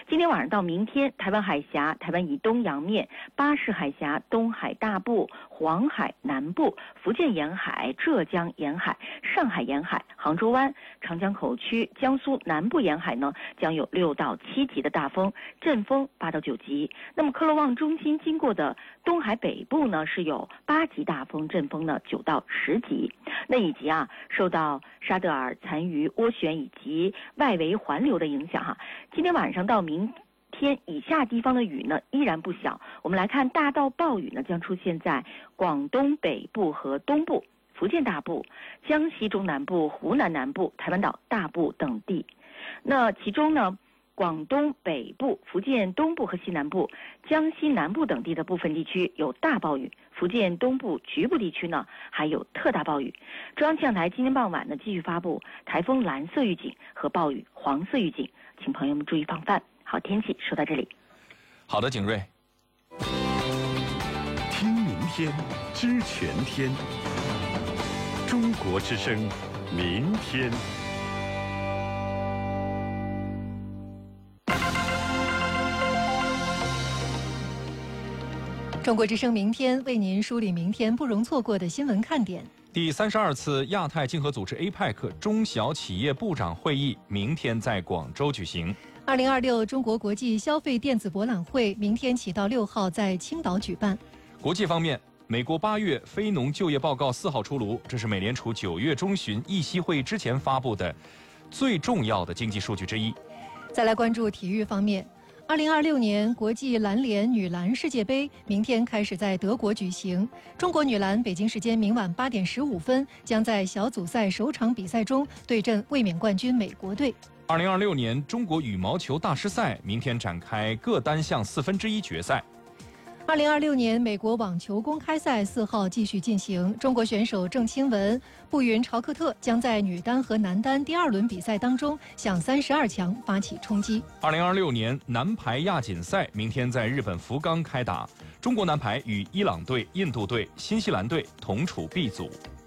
今天晚上到明天，台湾海峡、台湾以东洋面、巴士海峡、东海大部、黄海南部、福建沿海、浙江沿海、上海沿海、杭州湾、长江口区、江苏南部沿海呢，将有6到7级的大风，阵风8到9级。那么克罗旺中心经过的东海北部呢，是有8级大风，阵风呢9到10级。那以及受到沙德尔残余涡旋以及外围环流的影响今天晚上到明天以下地方的雨呢依然不小。我们来看大到暴雨呢将出现在广东北部和东部、福建大部、江西中南部、湖南南部、台湾岛大部等地。那其中呢，广东北部、福建东部和西南部、江西南部等地的部分地区有大暴雨，福建东部局部地区呢还有特大暴雨。中央气象台今天傍晚呢继续发布台风蓝色预警和暴雨黄色预警，请朋友们注意防范。好，天气说到这里。 好的，景睿。 听明天，知全天。中国之声，明天。 中国之声明天为您梳理明天不容错过的新闻看点。 第32次亚太经合组织 APEC 中小企业部长会议明天在广州举行。 2026中国国际消费电子博览会明天起到6号在青岛举办。 国际方面，美国8月非农就业报告4号出炉，这是美联储9月中旬议息会议之前发布的最重要的经济数据之一。 再来关注体育方面。2026年国际篮联女篮世界杯明天开始在德国举行。中国女篮北京时间明晚8点15分将在小组赛首场比赛中对阵卫冕冠军美国队。 2026年中国羽毛球大师赛明天展开各单项1/4决赛。 2026年美国网球公开赛4号继续进行，中国选手郑钦文、步云朝克特将在女单和男单第2轮比赛当中向32强发起冲击。 2026年男排亚锦赛明天在日本福冈开打，中国男排与伊朗队、印度队、新西兰队同处 B 组。